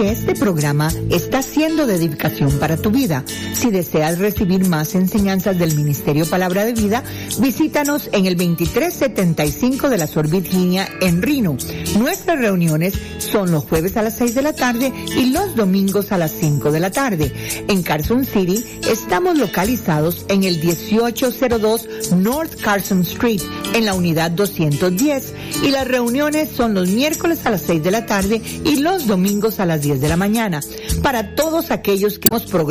que este programa está siendo de edificación para tu vida. Si deseas recibir más enseñanzas del Ministerio Palabra de Vida, visítanos en el 2375 de la Sur Virginia en Reno. Nuestras reuniones son los jueves a las 6 de la tarde y los domingos a las 5 de la tarde. En Carson City estamos localizados en el 1802 North Carson Street, en la unidad 210, y las reuniones son los miércoles a las 6 de la tarde y los domingos a las 10 de la mañana. Para todos aquellos que hemos programado